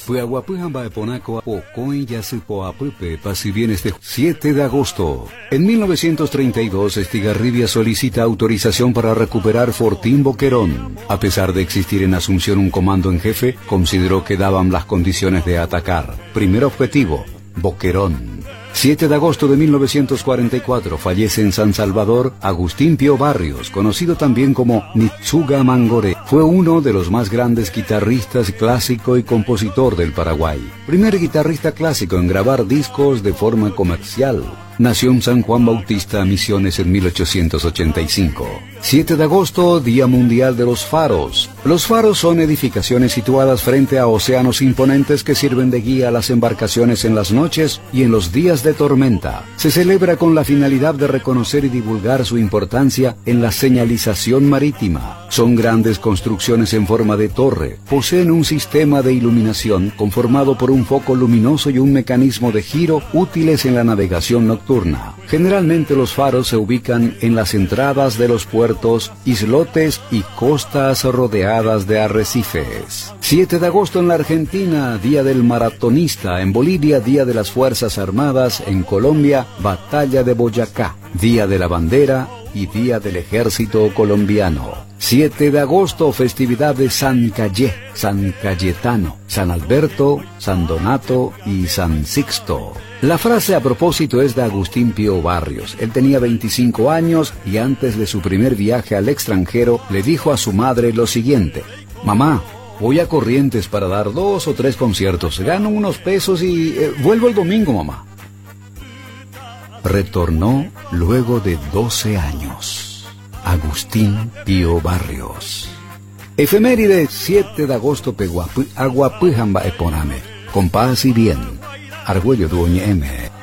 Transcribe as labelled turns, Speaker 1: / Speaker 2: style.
Speaker 1: Puaguapujamba eponaco o coin yasupo apupe si bien este 7 de agosto. En 1932 Estigarribia solicita autorización para recuperar Fortín Boquerón. A pesar de existir en Asunción un comando en jefe, consideró que daban las condiciones de atacar. Primer objetivo, Boquerón. 7 de agosto de 1944 fallece en San Salvador Agustín Pío Barrios, conocido también como Nitsuga Mangoré. Fue uno de los más grandes guitarristas clásico y compositor del Paraguay. Primer guitarrista clásico en grabar discos de forma comercial. Nació en San Juan Bautista, Misiones, en 1885. 7 de agosto, Día Mundial de los Faros. Los faros son edificaciones situadas frente a océanos imponentes que sirven de guía a las embarcaciones en las noches y en los días de tormenta. Se celebra con la finalidad de reconocer y divulgar su importancia en la señalización marítima. Son grandes construcciones en forma de torre. Poseen un sistema de iluminación conformado por un foco luminoso y un mecanismo de giro útiles en la navegación nocturna. Generalmente los faros se ubican en las entradas de los puertos, islotes y costas rodeadas de arrecifes. 7 de agosto en la Argentina, Día del Maratonista. En Bolivia, Día de las Fuerzas Armadas. En Colombia, Batalla de Boyacá. Día de la Bandera y Día del Ejército Colombiano. 7 de agosto, festividad de San Cayetano, San Alberto, San Donato y San Sixto. La frase a propósito es de Agustín Pío Barrios. Él tenía 25 años y antes de su primer viaje al extranjero le dijo a su madre lo siguiente: mamá, voy a Corrientes para dar 2 o 3 conciertos, gano unos pesos y vuelvo el domingo, mamá. Retornó luego de 12 años. Agustín Pío Barrios. Efeméride 7 de agosto Aguapujamba eponame. Con paz y bien. Argüello Duoñe M.